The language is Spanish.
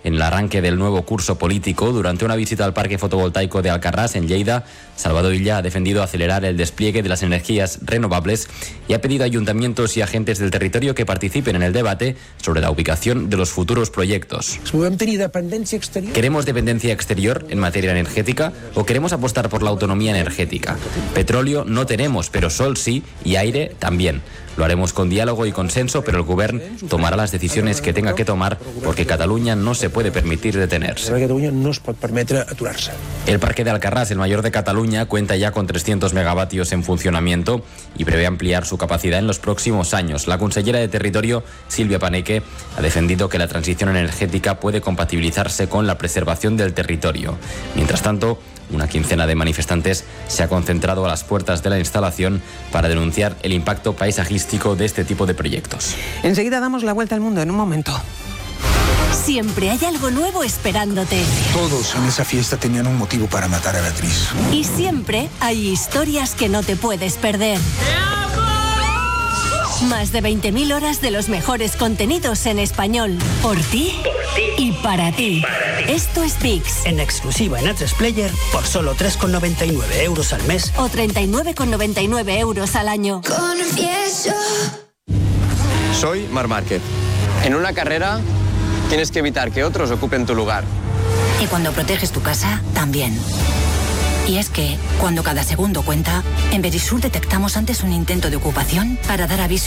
en el arranque del nuevo curso político. Durante una visita al parque fotovoltaico de Alcarràs, en Lleida, Salvador Illa ha defendido acelerar el despliegue de las energías renovables y ha pedido a ayuntamientos y agentes del territorio que participen en el debate sobre la ubicación de los futuros proyectos. ¿Queremos dependencia exterior en materia energética o queremos apostar por la autonomía energética? Petróleo no tenemos, pero sol sí, y aire también. Lo haremos con diálogo y consenso, pero el Govern tomará las decisiones que tenga que tomar, porque Cataluña no se puede permitir detenerse. El parque de Alcarràs, el mayor de Cataluña, cuenta ya con 300 megavatios en funcionamiento y prevé ampliar su capacidad en los próximos años. La consellera de Territorio, Silvia Paneque, ha defendido que la transición energética puede compatibilizarse con la preservación del territorio. Mientras tanto, una quincena de manifestantes se ha concentrado a las puertas de la instalación para denunciar el impacto paisajístico de este tipo de proyectos. Enseguida damos la vuelta al mundo en un momento. Siempre hay algo nuevo esperándote. Todos en esa fiesta tenían un motivo para matar a Beatriz. Y siempre hay historias que no te puedes perder. Más de 20.000 horas de los mejores contenidos en español. Por ti y para ti. Esto es VIX. En exclusiva en A3 Player por solo 3,99 euros al mes. O 39,99 euros al año. Soy Marc Márquez. En una carrera tienes que evitar que otros ocupen tu lugar. Y cuando proteges tu casa, también. Y es que, cuando cada segundo cuenta, en Verisur detectamos antes un intento de ocupación para dar aviso